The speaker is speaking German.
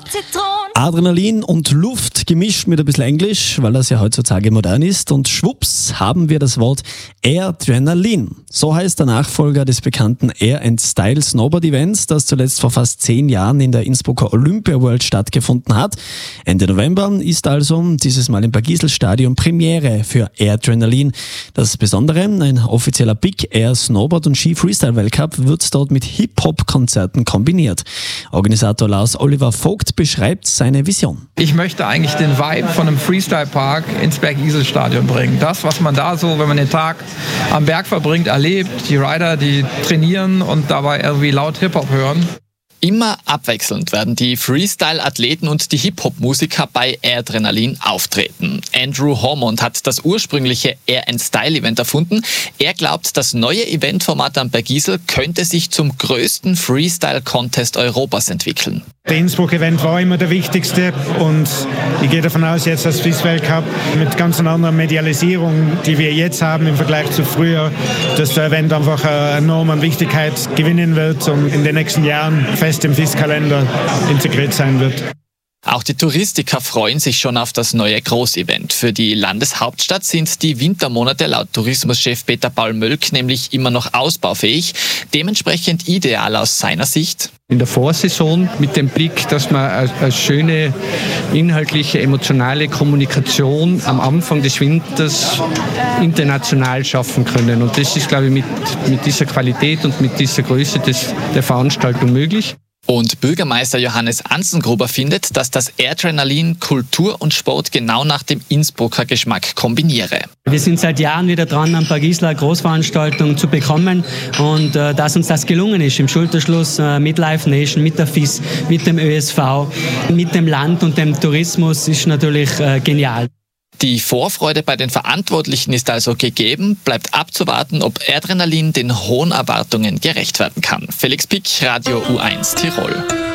Adrenalin und Luft gemischt mit ein bisschen Englisch, weil das ja heutzutage modern ist. Und schwupps haben wir das Wort Airdrenalin. So heißt der Nachfolger des bekannten Air and Style Snowboard Events, das zuletzt vor fast 10 Jahren in der Innsbrucker Olympia World stattgefunden hat. Ende November ist also dieses Mal im Bergisel Stadion Premiere für Airdrenalin. Das Besondere, ein offizieller Big Air Snowboard und Ski Freestyle Weltcup wird dort mit Hip-Hop-Konzerten kombiniert. Organisator Lars Oliver Vogt beschreibt seine Vision. Ich möchte eigentlich den Vibe von einem Freestyle-Park ins Bergisel-Stadion bringen. Das, was man da so, wenn man den Tag am Berg verbringt, erlebt. Die Rider, die trainieren und dabei irgendwie laut Hip-Hop hören. Immer abwechselnd werden die Freestyle-Athleten und die Hip-Hop-Musiker bei Airdrenalin auftreten. Andrew Hormond hat das ursprüngliche Air and Style-Event erfunden. Er glaubt, das neue Eventformat am Bergisel könnte sich zum größten Freestyle-Contest Europas entwickeln. Der Innsbruck-Event war immer der wichtigste und ich gehe davon aus, jetzt das Swiss Weltcup mit ganz einer anderen Medialisierung, die wir jetzt haben im Vergleich zu früher, dass der Event einfach enorm an Wichtigkeit gewinnen wird und in den nächsten Jahren fest im FIS-Kalender integriert sein wird. Auch die Touristiker freuen sich schon auf das neue Großevent. Für die Landeshauptstadt sind die Wintermonate laut Tourismuschef Peter Paul Mölk nämlich immer noch ausbaufähig. Dementsprechend ideal aus seiner Sicht. In der Vorsaison mit dem Blick, dass wir eine schöne inhaltliche, emotionale Kommunikation am Anfang des Winters international schaffen können. Und das ist, glaube ich, mit dieser Qualität und mit dieser Größe der Veranstaltung möglich. Und Bürgermeister Johannes Anzengruber findet, dass das Airdrenalin Kultur und Sport genau nach dem Innsbrucker Geschmack kombiniere. Wir sind seit Jahren wieder dran, am Bergisel eine Großveranstaltung zu bekommen. Und dass uns das gelungen ist, im Schulterschluss mit Live Nation, mit der FIS, mit dem ÖSV, mit dem Land und dem Tourismus, ist natürlich genial. Die Vorfreude bei den Verantwortlichen ist also gegeben. Bleibt abzuwarten, ob Airdrenalin den hohen Erwartungen gerecht werden kann. Felix Pick, Radio U1 Tirol.